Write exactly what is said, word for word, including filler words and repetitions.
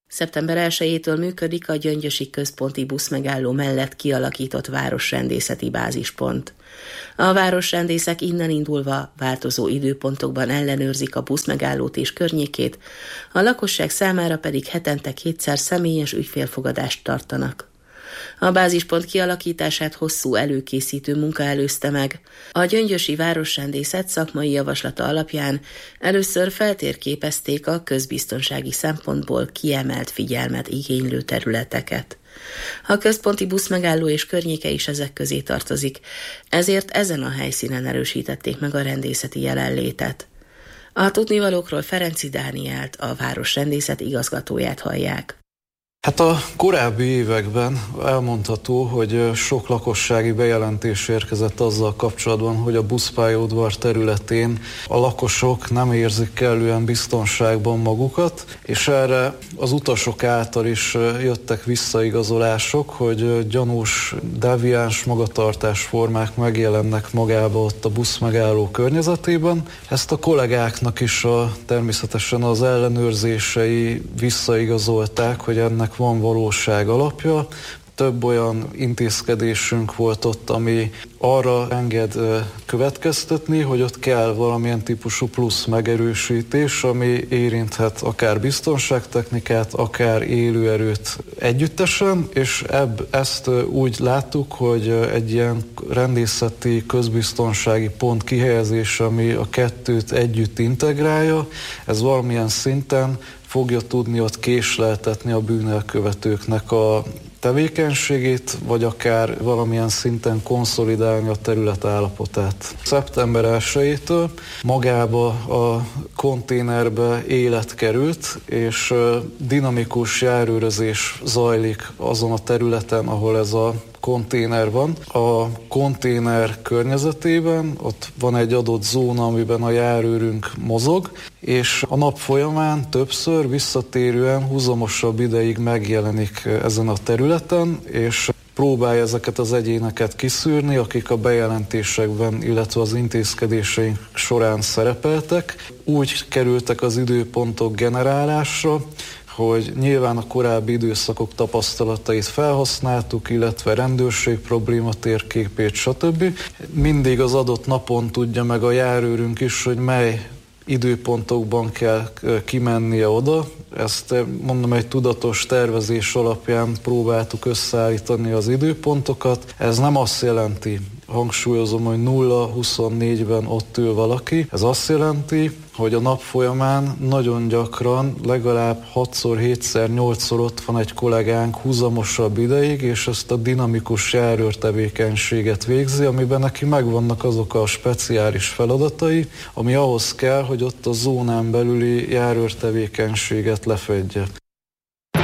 Szeptember elsejétől működik a Gyöngyösi központi buszmegálló mellett kialakított városrendészeti bázispont. A városrendészek innen indulva változó időpontokban ellenőrzik a buszmegállót és környékét, a lakosság számára pedig hetente kétszer személyes ügyfélfogadást tartanak. A bázispont kialakítását hosszú előkészítő munka előzte meg. A gyöngyösi városrendészet szakmai javaslata alapján először feltérképezték a közbiztonsági szempontból kiemelt figyelmet igénylő területeket. A központi buszmegálló és környéke is ezek közé tartozik, ezért ezen a helyszínen erősítették meg a rendészeti jelenlétet. A tudnivalókról Ferenczy Dánielt, a városrendészet igazgatóját hallják. Hát a korábbi években elmondható, hogy sok lakossági bejelentés érkezett azzal kapcsolatban, hogy a buszpályaudvar területén a lakosok nem érzik kellően biztonságban magukat, és erre az utasok által is jöttek visszaigazolások, hogy gyanús, deviáns magatartásformák megjelennek magába ott a buszmegálló környezetében. Ezt a kollégáknak is a, természetesen az ellenőrzései visszaigazolták, hogy ennek van valóság alapja. Több olyan intézkedésünk volt ott, ami arra enged következtetni, hogy ott kell valamilyen típusú plusz megerősítés, ami érinthet akár biztonságtechnikát, akár élőerőt együttesen, és ebb, ezt úgy láttuk, hogy egy ilyen rendészeti közbiztonsági pont kihelyezés, ami a kettőt együtt integrálja, ez valamilyen szinten fogja tudni ott késleltetni a bűnelkövetőknek a tevékenységét, vagy akár valamilyen szinten konszolidálni a terület állapotát. Szeptember elsejétől magába a konténerbe élet került, és dinamikus járőrözés zajlik azon a területen, ahol ez a konténer van. A konténer környezetében ott van egy adott zóna, amiben a járőrünk mozog, és a nap folyamán többször visszatérően húzamosabb ideig megjelenik ezen a területen, és próbálja ezeket az egyéneket kiszűrni, akik a bejelentésekben, illetve az intézkedéseink során szerepeltek. Úgy kerültek az időpontok generálásra, hogy nyilván a korábbi időszakok tapasztalatait felhasználtuk, illetve rendőrség probléma térképét, stb. Mindig az adott napon tudja meg a járőrünk is, hogy mely időpontokban kell kimennie oda. Ezt mondom, egy tudatos tervezés alapján próbáltuk összeállítani az időpontokat. Ez nem azt jelenti, hangsúlyozom, hogy nulla huszonnégyben ott ül valaki. Ez azt jelenti, hogy a nap folyamán nagyon gyakran legalább hatszor, hétszer, nyolcszor ott van egy kollégánk húzamosabb ideig, és ezt a dinamikus járőrtevékenységet végzi, amiben neki megvannak azok a speciális feladatai, ami ahhoz kell, hogy ott a zónán belüli járőrtevékenységet lefedje.